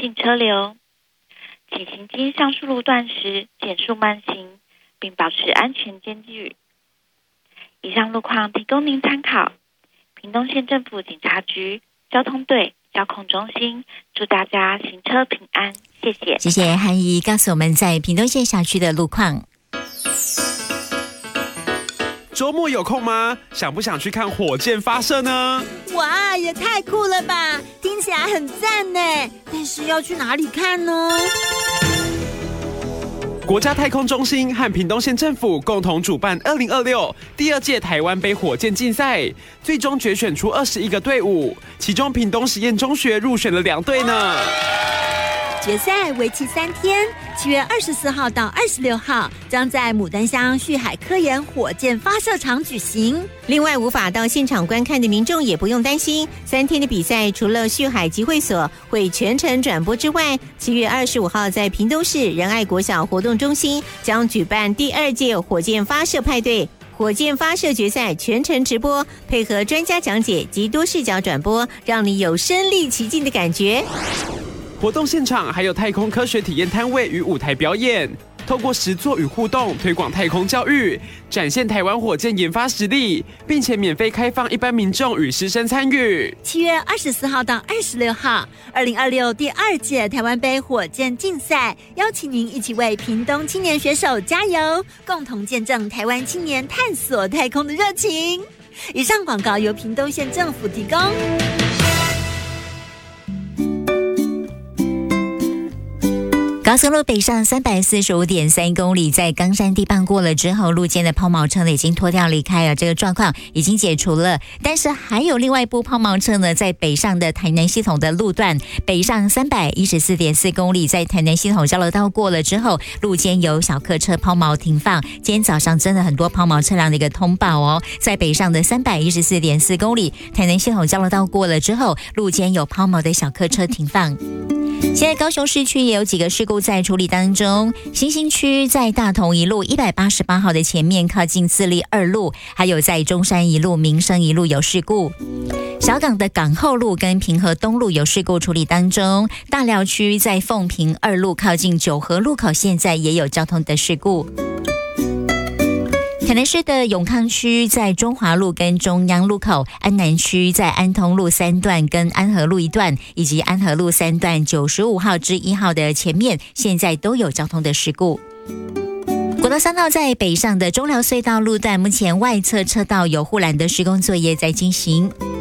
进车流。请行经上述路段时减速慢行，并保持安全间距。以上路况提供您参考。屏东县政府警察局交通队交控中心祝大家行车平安，谢谢。 谢谢汉姨告诉我们在屏东县辖区的路况。 周末有空吗？想不想去看火箭发射呢？ 哇，也太酷了吧！听起来很赞呢，但是要去哪里看呢？ 国家太空中心和屏东县政府共同主办2026第2届台湾杯火箭竞赛，最终决选出21个队伍，其中屏东实验中学入选了2队呢。 决赛为期3天，7月24号到26号将在牡丹乡旭海科研火箭发射场举行。 另外，无法到现场观看的民众也不用担心，3天的比赛除了旭海集会所会全程转播之外，7月25号在屏东市仁爱国小活动中心将举办第2届火箭发射派对。火箭发射决赛全程直播，配合专家讲解及多视角转播，让你有身临其境的感觉。 活动现场还有太空科学体验摊位与舞台表演，透过实作与互动推广太空教育，展现台湾火箭研发实力，并且免费开放一般民众与师生参与。 7月24号到26号，2026第2届台湾杯火箭竞赛，邀请您一起为屏东青年选手加油，共同见证台湾青年探索太空的热情。以上广告由屏东县政府提供。 高速路北上345.3公里，在冈山地磅过了之后，路肩的抛锚车呢已经脱掉离开了，这个状况已经解除了。但是还有另外一部抛锚车呢，在北上的台南系统的路段，北上314.4公里，在台南系统交流道过了之后，路肩有小客车抛锚停放。今天早上真的很多抛锚车辆的一个通报哦，在北上的314.4公里，台南系统交流道过了之后，路肩有抛锚的小客车停放。现在高雄市区也有几个事故在处理当中，新兴区在大同一路188号的前面靠近自立2路，还有在中山一路、民生一路有事故。小港的港后路跟平和东路有事故处理当中，大寮区在凤屏2路靠近九和路口现在也有交通的事故。台南市的永康区在中华路跟中央路口，安南区在安通路3段跟安和路1段，以及安和路3段95号至1号的前面，现在都有交通的事故。国道3号在北上的中寮隧道路段，目前外侧车道有护栏的施工作业在进行。